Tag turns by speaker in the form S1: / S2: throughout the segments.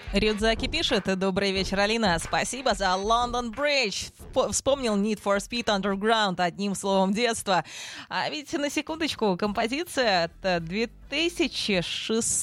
S1: Рюдзаки пишет: добрый вечер, Алина. Спасибо за London Bridge. Вспомнил Need for Speed Underground одним словом детства. А ведь на секундочку, композиция от 2006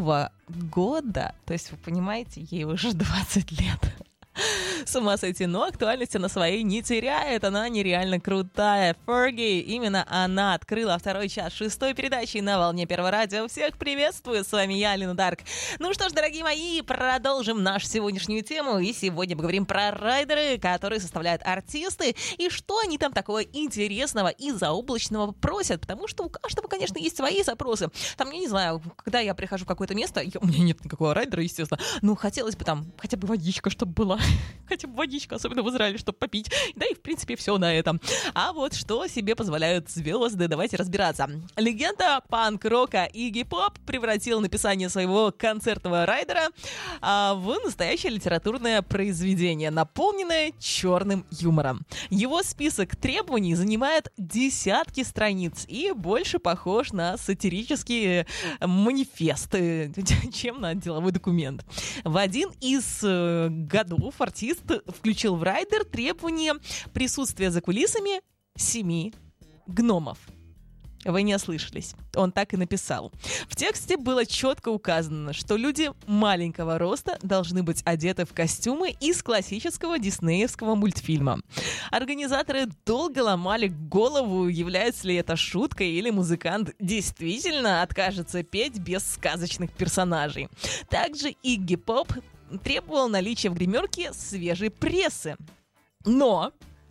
S1: года. То есть, вы понимаете, ей уже 20 лет. С ума сойти, но актуальности на своей не теряет. Она нереально крутая. Fergie, именно она открыла второй час 6-й передачи на волне Первого радио. Всех приветствую, с вами я, Алина Дарк. Ну что ж, дорогие мои, продолжим нашу сегодняшнюю тему. И сегодня поговорим про райдеры, которые составляют артисты, и что они там такого интересного и заоблачного просят. Потому что у каждого, конечно, есть свои запросы. Там, я не знаю, когда я прихожу в какое-то место, у меня нет никакого райдера, естественно, ну, хотелось бы там хотя бы водичка, чтобы была. Хотя бы водичка, особенно в Израиле, чтобы попить. Да и, в принципе, все на этом. А вот что себе позволяют звезды, давайте разбираться. Легенда панк-рока Игги Поп превратил написание своего концертного райдера в настоящее литературное произведение, наполненное черным юмором. Его список требований занимает десятки страниц и больше похож на сатирический манифест, чем на деловой документ. В один из годов артист включил в райдер требование присутствия за кулисами 7 гномов. Вы не ослышались. Он так и написал. В тексте было четко указано, что люди маленького роста должны быть одеты в костюмы из классического диснеевского мультфильма. Организаторы долго ломали голову, является ли это шуткой или музыкант действительно откажется петь без сказочных персонажей. Также Игги Поп требовал наличия в гримерке свежей прессы. Но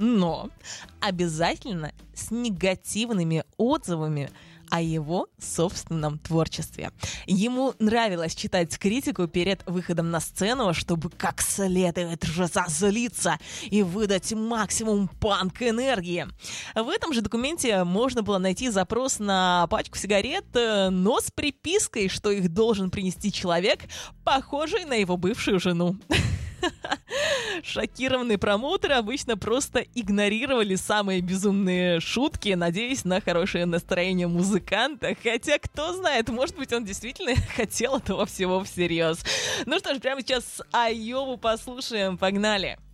S1: обязательно с негативными отзывами о его собственном творчестве. Ему нравилось читать критику перед выходом на сцену, чтобы как следует разозлиться и выдать максимум панк-энергии. В этом же документе можно было найти запрос на пачку сигарет, но с припиской, что их должен принести человек, похожий на его бывшую жену. Шокированные промоутеры обычно просто игнорировали самые безумные шутки, надеясь на хорошее настроение музыканта. Хотя, кто знает, может быть, он действительно хотел этого всего всерьез. Ну что ж, прямо сейчас Айову послушаем. Погнали!